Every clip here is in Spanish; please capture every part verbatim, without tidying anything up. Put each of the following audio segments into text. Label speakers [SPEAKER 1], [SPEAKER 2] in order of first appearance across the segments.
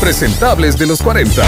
[SPEAKER 1] impresentables de los cuarenta.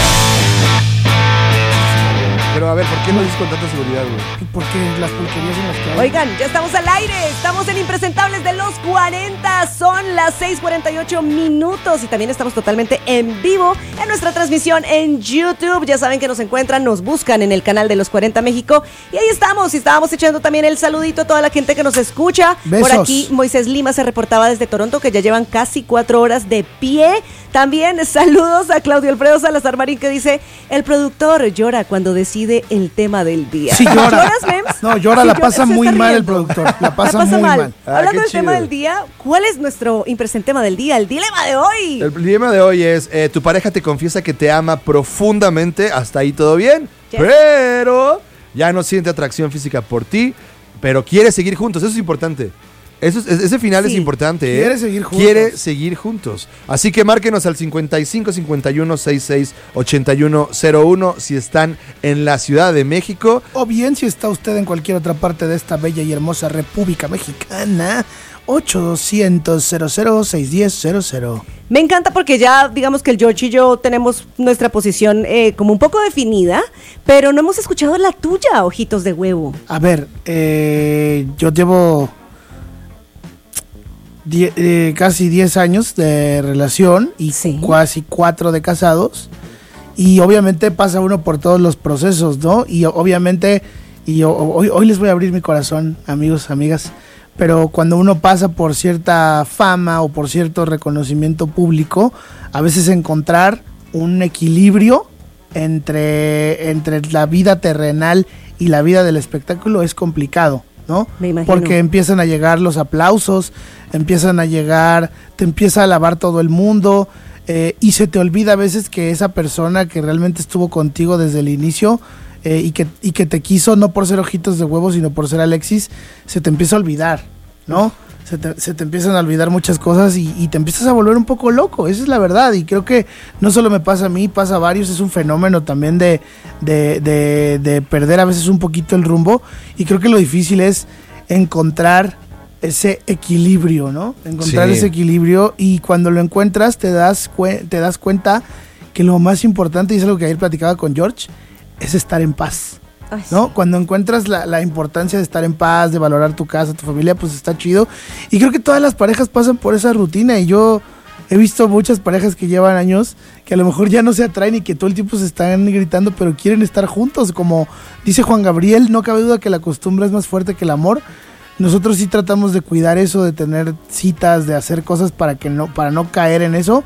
[SPEAKER 2] Pero a ver, ¿por qué lo dices con tanta seguridad, güey?
[SPEAKER 3] Porque las pulquerías en las que hay.
[SPEAKER 4] Oigan, ya estamos al aire, estamos en Impresentables de los cuarenta, son las seis cuarenta y ocho minutos y también estamos totalmente en vivo en nuestra transmisión en YouTube. Ya saben que nos encuentran, nos buscan en el canal de los cuarenta México y ahí estamos, y estábamos echando también el saludito a toda la gente que nos escucha.
[SPEAKER 3] Besos.
[SPEAKER 4] Por aquí Moisés Lima se reportaba desde Toronto que ya llevan casi cuatro horas de pie. También saludos a Claudio Alfredo Salazar Marín que dice, el productor llora cuando decide el tema del día.
[SPEAKER 3] Sí, llora.
[SPEAKER 4] ¿Lloras, Mems?
[SPEAKER 3] No, llora,
[SPEAKER 4] Sí,
[SPEAKER 3] la
[SPEAKER 4] llora,
[SPEAKER 3] pasa
[SPEAKER 4] se
[SPEAKER 3] muy
[SPEAKER 4] está
[SPEAKER 3] mal el
[SPEAKER 4] riendo.
[SPEAKER 3] productor. La pasa,
[SPEAKER 4] La pasa
[SPEAKER 3] muy
[SPEAKER 4] mal.
[SPEAKER 3] mal.
[SPEAKER 2] Ah,
[SPEAKER 4] Hablando
[SPEAKER 2] qué
[SPEAKER 4] del tema
[SPEAKER 2] chido.
[SPEAKER 4] del día, ¿cuál es nuestro impresentema del día? El dilema de hoy.
[SPEAKER 2] El dilema de hoy es, eh, tu pareja te confiesa que te ama profundamente, hasta ahí todo bien,
[SPEAKER 4] Yes.
[SPEAKER 2] pero ya no siente atracción física por ti, pero quiere seguir juntos, eso es importante. Eso es- ese final
[SPEAKER 4] Sí.
[SPEAKER 2] es importante, ¿eh?
[SPEAKER 3] Quiere seguir juntos.
[SPEAKER 2] Quiere seguir juntos. Así que márquenos al cincuenta y cinco cincuenta y uno sesenta y seis ochenta y uno cero uno si están en la Ciudad de México.
[SPEAKER 3] O bien si está usted en cualquier otra parte de esta bella y hermosa República Mexicana, ocho doscientos cero cero seis diez cero cero.
[SPEAKER 4] Me encanta porque ya, digamos que el George y yo tenemos nuestra posición eh, como un poco definida, pero no hemos escuchado la tuya, ojitos de huevo.
[SPEAKER 3] A ver, eh, yo llevo die- eh, casi diez años de relación y
[SPEAKER 4] Sí.
[SPEAKER 3] casi cuatro de casados. Y obviamente pasa uno por todos los procesos, ¿no? Y o- obviamente, y o- hoy, hoy les voy a abrir mi corazón, amigos, amigas, pero cuando uno pasa por cierta fama o por cierto reconocimiento público, a veces encontrar un equilibrio entre, entre la vida terrenal y la vida del espectáculo es complicado, ¿no?
[SPEAKER 4] Me imagino.
[SPEAKER 3] Porque empiezan a llegar los aplausos, empiezan a llegar, te empieza a alabar todo el mundo, eh, y se te olvida a veces que esa persona que realmente estuvo contigo desde el inicio eh, y, que, y que te quiso no por ser ojitos de huevo, sino por ser Alexis, se te empieza a olvidar, ¿no? Se te, se te empiezan a olvidar muchas cosas y, y te empiezas a volver un poco loco, esa es la verdad. Y creo que no solo me pasa a mí, pasa a varios, es un fenómeno también de, de, de, de perder a veces un poquito el rumbo. Y creo que lo difícil es encontrar ese equilibrio, ¿no? Encontrar
[SPEAKER 2] Sí.
[SPEAKER 3] ese equilibrio, y cuando lo encuentras te das, cue- te das cuenta que lo más importante, y es algo que ayer platicaba con George, es estar en paz.
[SPEAKER 4] Ay,
[SPEAKER 3] ¿No? Cuando encuentras la, la importancia de estar en paz, de valorar tu casa, tu familia, pues está chido. Y creo que todas las parejas pasan por esa rutina, y yo he visto muchas parejas que llevan años que a lo mejor ya no se atraen y que todo el tiempo se están gritando, pero quieren estar juntos. Como dice Juan Gabriel, no cabe duda que la costumbre es más fuerte que el amor. Nosotros sí tratamos de cuidar eso, de tener citas, de hacer cosas para que no, para no caer en eso.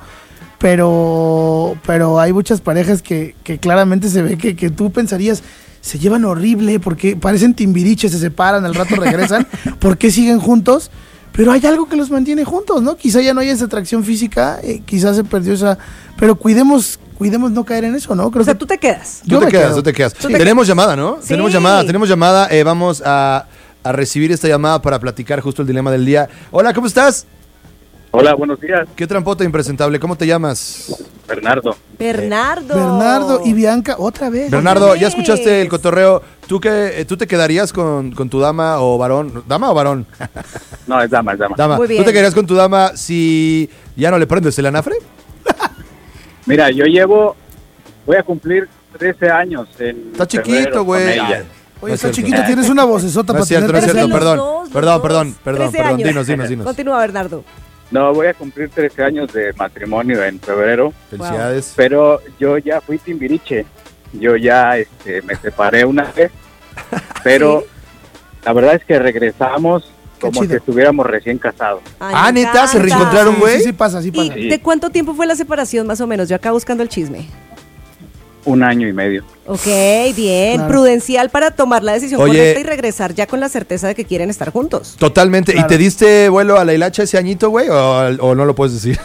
[SPEAKER 3] Pero, pero hay muchas parejas que, que claramente se ve que, que tú pensarías, se llevan horrible, porque parecen timbiriches, se separan, al rato regresan, ¿por qué siguen juntos? Pero hay algo que los mantiene juntos, ¿no? Quizá ya no haya esa atracción física, eh, quizás se perdió esa... Pero cuidemos, cuidemos no caer en eso, ¿no? Creo
[SPEAKER 4] O sea,
[SPEAKER 3] que
[SPEAKER 4] tú te quedas.
[SPEAKER 2] Tú
[SPEAKER 3] Yo
[SPEAKER 2] te
[SPEAKER 3] me
[SPEAKER 2] quedas,
[SPEAKER 3] quedo.
[SPEAKER 2] tú te quedas.
[SPEAKER 4] Tú te
[SPEAKER 2] Tenemos llamada, ¿no?
[SPEAKER 4] Sí.
[SPEAKER 2] Tenemos llamada, tenemos llamada. Eh, vamos a, a recibir esta llamada para platicar justo el dilema del día. Hola, ¿cómo estás?
[SPEAKER 5] Hola, buenos días,
[SPEAKER 2] ¿Qué trampota impresentable? ¿Cómo te llamas?
[SPEAKER 5] Bernardo.
[SPEAKER 4] Bernardo.
[SPEAKER 3] Bernardo y Bianca, otra vez.
[SPEAKER 2] Bernardo,
[SPEAKER 4] vez.
[SPEAKER 2] ya escuchaste el cotorreo. ¿Tú, qué, eh, ¿Tú te quedarías con, con tu dama o varón? ¿Dama o varón?
[SPEAKER 5] No, es dama, es dama.
[SPEAKER 2] Dama.
[SPEAKER 4] Muy bien.
[SPEAKER 2] ¿Tú te quedarías con tu dama si ya no le prendes el anafre?
[SPEAKER 5] Mira, yo llevo, voy a cumplir trece años en
[SPEAKER 2] Está
[SPEAKER 5] febrero
[SPEAKER 2] chiquito,
[SPEAKER 5] con
[SPEAKER 2] güey.
[SPEAKER 5] ella.
[SPEAKER 3] Oye,
[SPEAKER 2] No es
[SPEAKER 3] está
[SPEAKER 2] cierto.
[SPEAKER 3] chiquito, tienes una vocesota
[SPEAKER 2] No
[SPEAKER 3] para
[SPEAKER 2] es cierto,
[SPEAKER 3] tener
[SPEAKER 2] no es
[SPEAKER 4] Pero
[SPEAKER 2] cierto,
[SPEAKER 4] los
[SPEAKER 2] perdón.
[SPEAKER 4] dos, los
[SPEAKER 2] Perdón,
[SPEAKER 4] dos,
[SPEAKER 2] perdón, perdón,
[SPEAKER 4] trece
[SPEAKER 2] perdón.
[SPEAKER 4] años.
[SPEAKER 2] Dinos, dinos, dinos.
[SPEAKER 4] Continúa, Bernardo.
[SPEAKER 5] No, voy a cumplir trece años de matrimonio en febrero,
[SPEAKER 2] Felicidades.
[SPEAKER 5] pero yo ya fui timbiriche. Yo ya este, me separé una vez, pero
[SPEAKER 4] Sí.
[SPEAKER 5] la verdad es que regresamos
[SPEAKER 3] Qué
[SPEAKER 5] como
[SPEAKER 3] chido.
[SPEAKER 5] si estuviéramos recién casados.
[SPEAKER 4] Ay,
[SPEAKER 2] Ah,
[SPEAKER 4] me
[SPEAKER 2] ¿neta? ¿Se
[SPEAKER 4] encanta.
[SPEAKER 2] reencontraron, güey?
[SPEAKER 3] Sí, sí pasa, sí
[SPEAKER 4] ¿Y
[SPEAKER 3] pasa.
[SPEAKER 4] de cuánto tiempo fue la separación, más o menos? Yo acá buscando el chisme.
[SPEAKER 5] Un año y medio.
[SPEAKER 4] Ok, bien.
[SPEAKER 3] Claro.
[SPEAKER 4] Prudencial para tomar la decisión
[SPEAKER 2] Oye.
[SPEAKER 4] correcta y regresar ya con la certeza de que quieren estar juntos.
[SPEAKER 2] Totalmente.
[SPEAKER 3] Claro.
[SPEAKER 2] ¿Y te diste vuelo a la hilacha ese añito, güey? ¿O, o no lo puedes decir?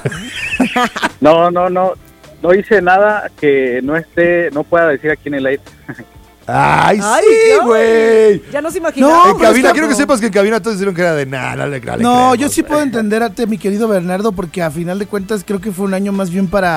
[SPEAKER 5] No, no, no, no hice nada que no esté, no pueda decir aquí en el aire.
[SPEAKER 2] ¡Ay,
[SPEAKER 4] Ay,
[SPEAKER 2] sí,
[SPEAKER 4] Dios.
[SPEAKER 2] güey!
[SPEAKER 4] Ya nos imaginamos.
[SPEAKER 3] No,
[SPEAKER 2] En
[SPEAKER 3] pero
[SPEAKER 2] cabina,
[SPEAKER 3] está-
[SPEAKER 2] quiero que sepas que en cabina todos dijeron que era de nada, no le, no le
[SPEAKER 3] No,
[SPEAKER 2] creemos,
[SPEAKER 3] yo sí
[SPEAKER 2] güey.
[SPEAKER 3] puedo entender a ti, mi querido Bernardo, porque a final de cuentas creo que fue un año más bien para,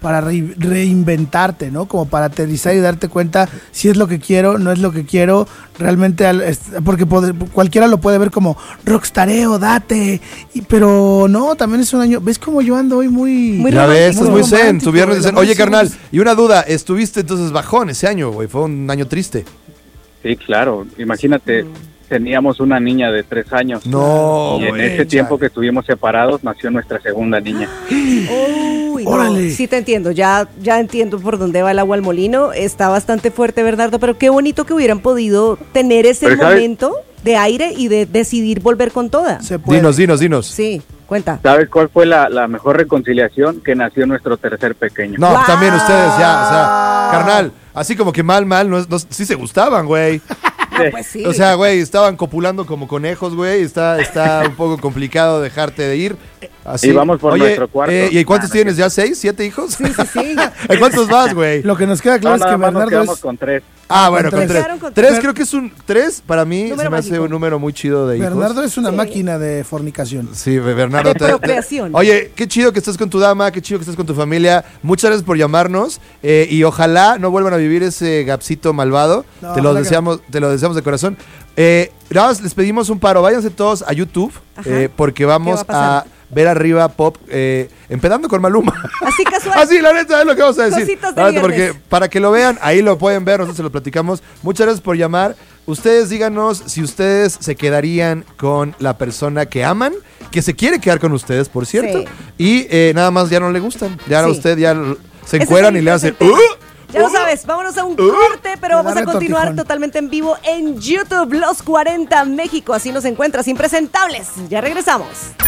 [SPEAKER 3] para re- reinventarte, ¿no? Como para aterrizar y darte cuenta si es lo que quiero, no es lo que quiero, realmente, al- es- porque poder- cualquiera lo puede ver como rockstareo, date, y, pero no, también es un año, ¿ves cómo yo ando hoy muy...
[SPEAKER 4] Muy
[SPEAKER 2] Ya ves, estás muy
[SPEAKER 3] romántico,
[SPEAKER 2] zen, tu viernes de
[SPEAKER 3] el
[SPEAKER 2] zen.
[SPEAKER 3] amor
[SPEAKER 2] Oye,
[SPEAKER 3] sí,
[SPEAKER 2] carnal,
[SPEAKER 3] pues.
[SPEAKER 2] y una duda, estuviste entonces bajón ese año, güey, fue un año triste.
[SPEAKER 5] Sí, claro. Imagínate, teníamos una niña de tres años.
[SPEAKER 2] No,
[SPEAKER 5] Y en
[SPEAKER 2] güey,
[SPEAKER 5] ese tiempo
[SPEAKER 2] chale.
[SPEAKER 5] que estuvimos separados nació nuestra segunda niña.
[SPEAKER 4] Uy, no,
[SPEAKER 3] Órale.
[SPEAKER 4] sí te entiendo, ya, ya entiendo por dónde va el agua al molino. Está bastante fuerte, Bernardo, pero qué bonito que hubieran podido tener ese
[SPEAKER 5] Pero, ¿sabes?
[SPEAKER 4] momento de aire y de decidir volver con toda.
[SPEAKER 3] Se puede.
[SPEAKER 2] Dinos, dinos, dinos.
[SPEAKER 4] Sí, cuenta.
[SPEAKER 5] ¿Sabes cuál fue la, la mejor reconciliación? Que nació nuestro tercer pequeño.
[SPEAKER 2] No,
[SPEAKER 4] ¡Wow!
[SPEAKER 2] también ustedes ya, o sea, carnal, así como que mal, mal, no, es- no- sí se gustaban, güey.
[SPEAKER 4] Ah, pues sí.
[SPEAKER 2] O sea, güey, estaban copulando como conejos, güey. Está, está un poco complicado dejarte de ir. Así.
[SPEAKER 5] Y vamos por
[SPEAKER 2] Oye,
[SPEAKER 5] nuestro cuarto.
[SPEAKER 2] eh, ¿y cuántos
[SPEAKER 5] Ah, no,
[SPEAKER 2] tienes? ¿Ya seis? ¿Siete hijos?
[SPEAKER 4] Sí, sí, sí.
[SPEAKER 2] ¿En cuántos vas, güey?
[SPEAKER 3] Lo que nos queda claro
[SPEAKER 5] No,
[SPEAKER 3] es
[SPEAKER 5] nada
[SPEAKER 3] que
[SPEAKER 5] más nos
[SPEAKER 3] Bernardo
[SPEAKER 5] quedamos
[SPEAKER 3] es...
[SPEAKER 5] con tres.
[SPEAKER 2] Ah, bueno, con
[SPEAKER 3] tres.
[SPEAKER 2] tres.
[SPEAKER 4] Quedaron con
[SPEAKER 2] Tres
[SPEAKER 4] tres.
[SPEAKER 2] creo que es un... Tres, para mí,
[SPEAKER 4] Número
[SPEAKER 2] se me hace
[SPEAKER 4] mágico.
[SPEAKER 2] un número muy chido de hijos.
[SPEAKER 3] Bernardo es una
[SPEAKER 4] Sí.
[SPEAKER 3] máquina de fornicación.
[SPEAKER 2] Sí, Bernardo.
[SPEAKER 4] De
[SPEAKER 2] te-
[SPEAKER 4] procreación.
[SPEAKER 2] Oye, qué chido que estás con tu dama, qué chido que estás con tu familia. Muchas gracias por llamarnos eh, y ojalá no vuelvan a vivir ese gapsito malvado.
[SPEAKER 3] No,
[SPEAKER 2] te lo
[SPEAKER 3] ojalá que
[SPEAKER 2] deseamos, te lo deseamos de corazón. Eh, nada más les pedimos un paro, váyanse todos a YouTube
[SPEAKER 4] Ajá.
[SPEAKER 2] eh, porque vamos
[SPEAKER 4] ¿Qué va a
[SPEAKER 2] a,
[SPEAKER 4] pasar?
[SPEAKER 2] ver arriba pop eh, empezando con Maluma.
[SPEAKER 4] Así casual.
[SPEAKER 2] Así, la neta es lo que vamos a decir.
[SPEAKER 4] Cositas de
[SPEAKER 2] La neta, porque
[SPEAKER 4] viernes.
[SPEAKER 2] para que lo vean, ahí lo pueden ver, nosotros se lo platicamos. Muchas gracias por llamar. Ustedes díganos si ustedes se quedarían con la persona que aman, que se quiere quedar con ustedes, por cierto,
[SPEAKER 4] Sí.
[SPEAKER 2] y eh, nada más ya no le gustan. Ya a
[SPEAKER 4] Sí.
[SPEAKER 2] usted ya l- se
[SPEAKER 4] Ese
[SPEAKER 2] encueran
[SPEAKER 4] es
[SPEAKER 2] y
[SPEAKER 4] el-
[SPEAKER 2] le
[SPEAKER 4] ese
[SPEAKER 2] hacen...
[SPEAKER 4] es el tema.
[SPEAKER 2] "Uh".
[SPEAKER 4] Ya lo sabes, vámonos a un
[SPEAKER 2] Uh.
[SPEAKER 4] corte, pero vamos a
[SPEAKER 3] Agarre
[SPEAKER 4] continuar
[SPEAKER 3] tortijón.
[SPEAKER 4] totalmente en vivo en YouTube, Los cuarenta México. Así nos encuentras, impresentables. Ya regresamos.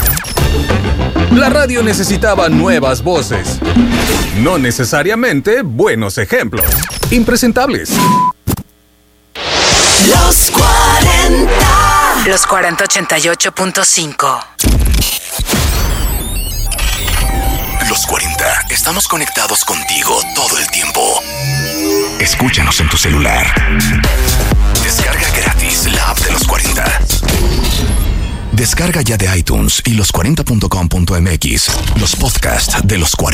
[SPEAKER 1] La radio necesitaba nuevas voces, no necesariamente buenos ejemplos. Impresentables.
[SPEAKER 6] Los cuarenta. Los cuarenta ochenta y ocho punto cinco.
[SPEAKER 7] Los cuarenta, estamos conectados contigo todo el tiempo. Escúchanos en tu celular. Descarga gratis la app de Los cuarenta. Descarga ya de iTunes y los cuarenta punto com punto m x los podcasts de Los cuarenta.